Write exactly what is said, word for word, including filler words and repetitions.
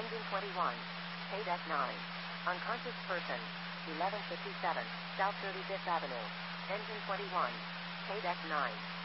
Engine twenty-one. Paydeck nine. Unconscious person. eleven fifty-seven. South thirty-fifth Avenue. Engine twenty-one. Paydeck nine.